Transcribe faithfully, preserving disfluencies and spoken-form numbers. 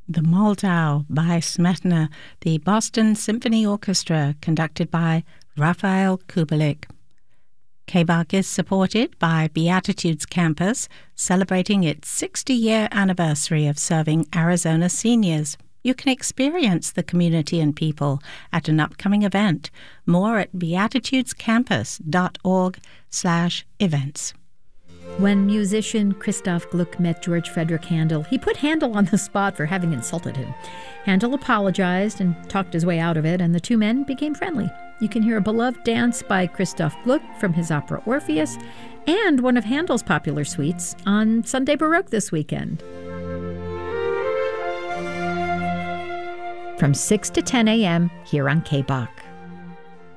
The Moldau by Smetana, the Boston Symphony Orchestra, conducted by Raphael Kubelik. K B A C is supported by Beatitudes Campus, celebrating its sixty-year anniversary of serving Arizona seniors. You can experience the community and people at an upcoming event. More at beatitudescampus.org slash events. When musician Christoph Gluck met George Frederick Handel, he put Handel on the spot for having insulted him. Handel apologized and talked his way out of it, and the two men became friendly. You can hear a beloved dance by Christoph Gluck from his opera Orpheus and one of Handel's popular suites on Sunday Baroque this weekend. From six to ten a.m. here on K B A C.